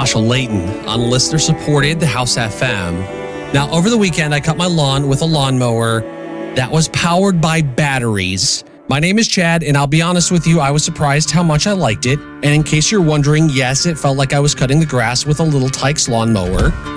Joshua Layton on listener supported The House FM. Now, over the weekend, I cut my lawn with a lawnmower that was powered by batteries. My name is Chad, and I'll be honest with you, I was surprised how much I liked it. And in case you're wondering, yes, it felt like I was cutting the grass with a little Tykes lawnmower.